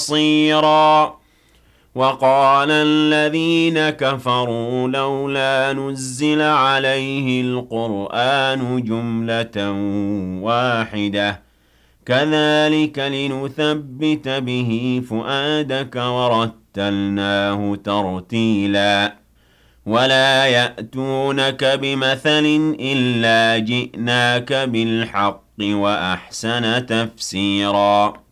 بصيرا وقال الذين كفروا لولا نزل عليه القرآن جملة واحدة كذلك لنثبت به فؤادك ورتلناه ترتيلا ولا يأتونك بمثل إلا جئناك بالحق وأحسن تفسيرا